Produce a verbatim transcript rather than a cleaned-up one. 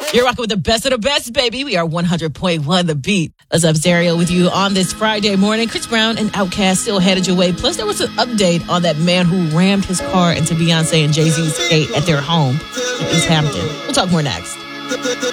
You're rocking with the best of the best, baby. We are one hundred point one The Beat. What's up, Stereo, with you on this Friday morning. Chris Brown and Outkast still headed your way. Plus, there was an update on that man who rammed his car into Beyonce and Jay-Z's gate at their home in East Hampton. We'll talk more next.